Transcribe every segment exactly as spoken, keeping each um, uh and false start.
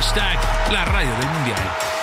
Hashtag la radio del mundial.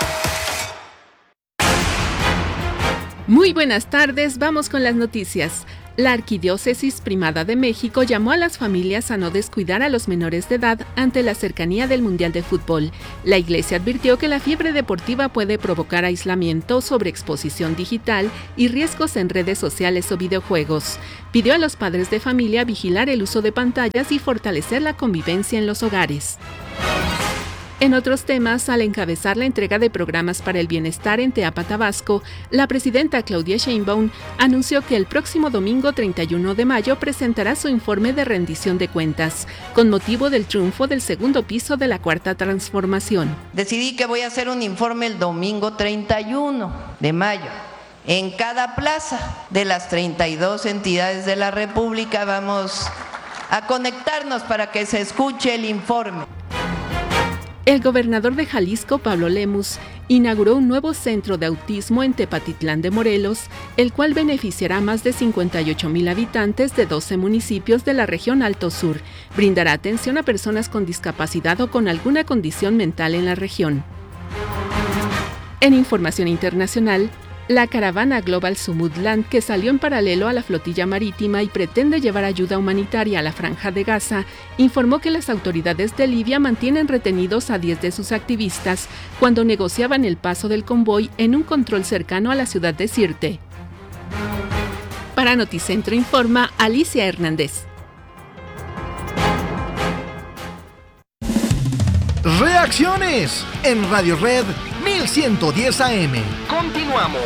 Muy buenas tardes, vamos con las noticias. La Arquidiócesis Primada de México llamó a las familias a no descuidar a los menores de edad ante la cercanía del Mundial de Fútbol. La Iglesia advirtió que la fiebre deportiva puede provocar aislamiento, sobreexposición digital y riesgos en redes sociales o videojuegos. Pidió a los padres de familia vigilar el uso de pantallas y fortalecer la convivencia en los hogares. En otros temas, al encabezar la entrega de programas para el bienestar en Teapa, Tabasco, la presidenta Claudia Sheinbaum anunció que el próximo domingo treinta y uno de mayo presentará su informe de rendición de cuentas, con motivo del triunfo del segundo piso de la Cuarta Transformación. Decidí que voy a hacer un informe el domingo treinta y uno de mayo. En cada plaza de las treinta y dos entidades de la República vamos a conectarnos para que se escuche el informe. El gobernador de Jalisco, Pablo Lemus, inauguró un nuevo centro de autismo en Tepatitlán de Morelos, el cual beneficiará a más de cincuenta y ocho mil habitantes de doce municipios de la región Alto Sur. Brindará atención a personas con discapacidad o con alguna condición mental en la región. En información internacional, la caravana Global Sumudland, que salió en paralelo a la flotilla marítima y pretende llevar ayuda humanitaria a la Franja de Gaza, informó que las autoridades de Libia mantienen retenidos a diez de sus activistas cuando negociaban el paso del convoy en un control cercano a la ciudad de Sirte. Para Noticentro informa Alicia Hernández. Reacciones en Radio Red mil ciento diez A M. Continuamos.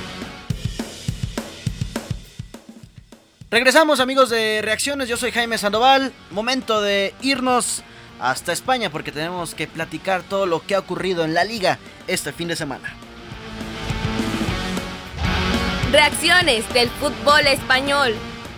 Regresamos, amigos de Reacciones, yo soy Jaime Sandoval. Momento de irnos hasta España porque tenemos que platicar todo lo que ha ocurrido en la Liga este fin de semana. Reacciones del fútbol español.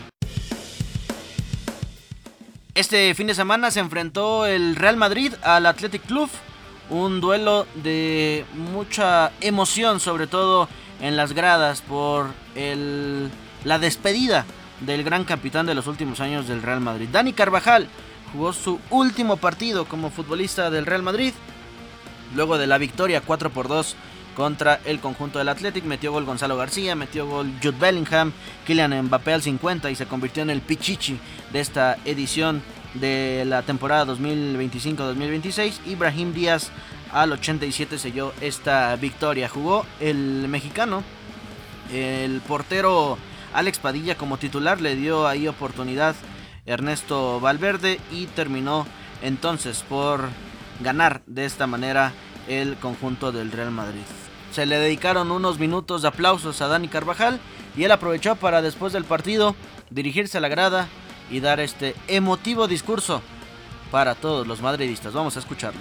Este fin de semana se enfrentó el Real Madrid al Athletic Club. Un duelo de mucha emoción, sobre todo en las gradas, por el, la despedida del gran capitán de los últimos años del Real Madrid. Dani Carvajal jugó su último partido como futbolista del Real Madrid. Luego de la victoria cuatro por dos contra el conjunto del Athletic, metió gol Gonzalo García, metió gol Jude Bellingham, Kylian Mbappé al cincuenta y se convirtió en el pichichi de esta edición de la temporada dos mil veinticinco dos mil veintiséis. Ibrahim Díaz al ochenta y siete selló esta victoria. Jugó el mexicano, el portero Alex Padilla como titular, le dio ahí oportunidad Ernesto Valverde y terminó entonces por ganar de esta manera el conjunto del Real Madrid. Se le dedicaron unos minutos de aplausos a Dani Carvajal y él aprovechó para después del partido dirigirse a la grada y dar este emotivo discurso para todos los madridistas. Vamos a escucharlo.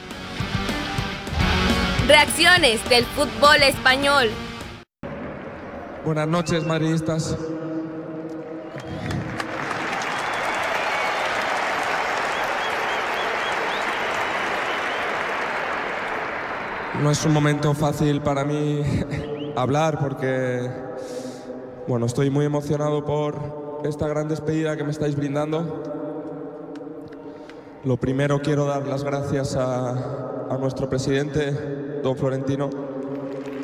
Reacciones del fútbol español. Buenas noches, madridistas. No es un momento fácil para mí hablar porque, bueno, estoy muy emocionado por esta gran despedida que me estáis brindando. Lo primero, quiero dar las gracias a, a nuestro presidente, don Florentino,